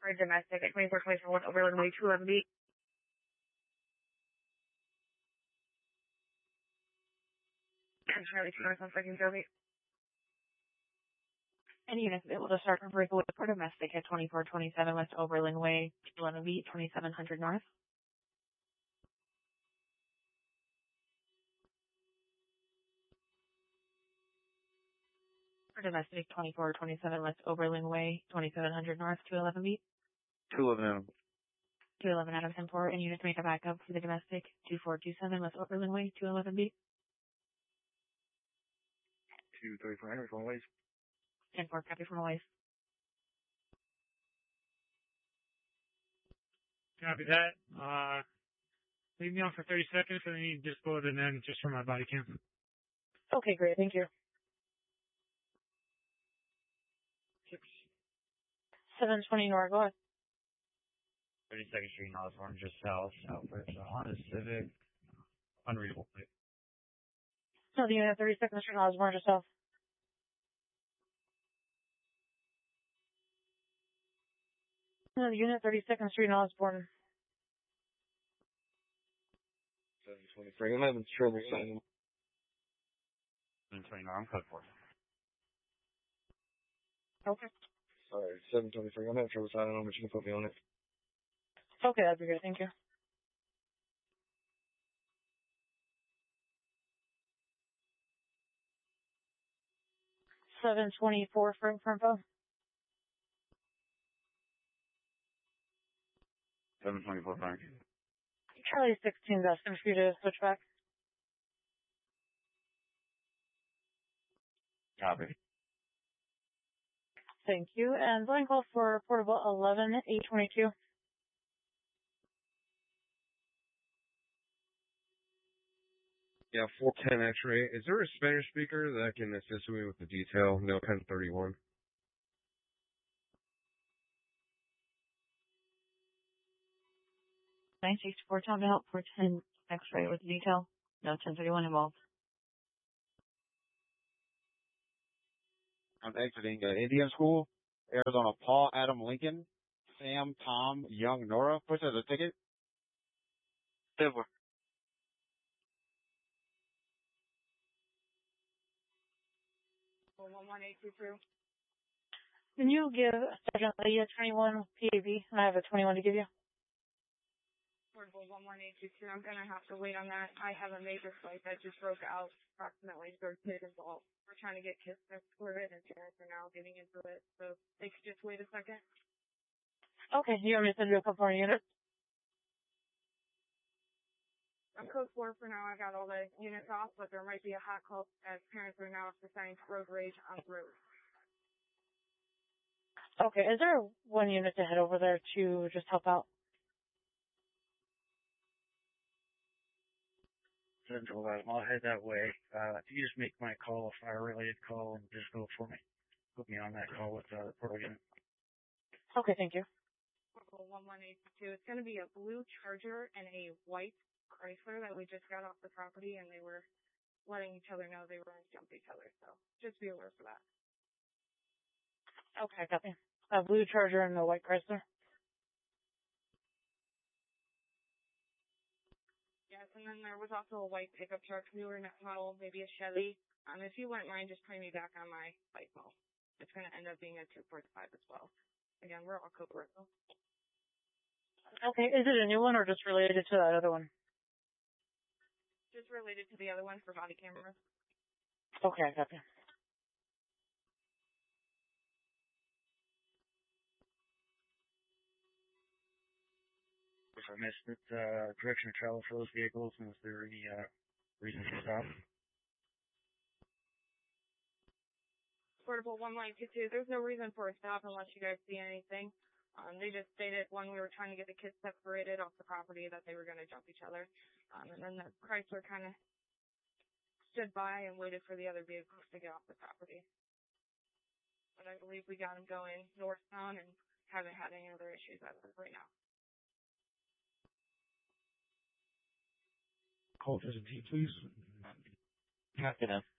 for domestic at 2424 West Overland Way, 211 beat. And Charlie 2 second Joby. And units able to start for breakaway for domestic at 2427 West Overland Way, 211 beat, 2700 North. For domestic, 2427 West Overland Way, 2700 North, 211 beat. 211 Adam. 211 Adam 10-4, and units make a backup for the domestic, 2427 West Overland Way, 211 beat. 234 from Ways. 10-4, copy from Ways. Copy that. Leave me on for 30 seconds and then you just go and then just for my body cam. Okay, great. Thank you. 720 North, go ahead. 32nd Street, North Orange, just south for the Honda Civic. Unreadable plate. No, the unit 32nd Street, Osborne, just south. No, the unit 32nd Street, Osborne. 723. I'm having trouble signing. 729. I'm code 4. Okay. Sorry, 723. I'm having trouble signing on, but you can put me on it. Okay, that'd be great. Thank you. $724 for info. 724 Frank. Charlie 16, Dustin, for you to switch back. Copy. Thank you. And line call for portable 11822. Yeah, 410 X-ray. Is there a Spanish speaker that can assist me with the detail? No, 1031. Nine six four, time to help for 10 X-ray with detail. No 1031 involved. I'm exiting Indian School, Arizona. Paul, Adam, Lincoln, Sam, Tom, Young, Nora. Push as a ticket. Silver. For 11822. Can you give Sergeant Lee a 21 PAV? And I have a 21 to give you. Portable 11822. I'm going to have to wait on that. I have a major flight that just broke out approximately 30 minutes involved. We're trying to get kids for it, and parents are now getting into it. So they could just wait a second. Okay. You want me to send you a couple more units? I'm code 4 for now. I got all the units off, but there might be a hot call as parents are now deciding road rage on the road. Okay. Is there one unit to head over there to just help out? Central, I'll head that way. If you just make my call a fire-related call and just go for me. Put me on that call with the portal unit. Okay, thank you. 11822. It's going to be a blue Charger and a white Chrysler that we just got off the property, and they were letting each other know they were going to jump each other. So just be aware for that. Okay, copy. A blue Charger and a white Chrysler. Yes, and then there was also a white pickup truck, newer model, maybe a Chevy. If you wouldn't mind, just putting me back on my bike model. It's going to end up being a 245 as well. Again, we're all code red. Okay, is it a new one or just related to that other one? Just related to the other one for body cameras. Okay, I got you. If I missed it, direction of travel for those vehicles, and is there any reason to stop? Portable 11822. There's no reason for a stop unless you guys see anything. They just stated when we were trying to get the kids separated off the property that they were going to jump each other. And then the Chrysler kind of stood by and waited for the other vehicles to get off the property. But I believe we got them going northbound and haven't had any other issues as of right now. Call President T, please. Copy that.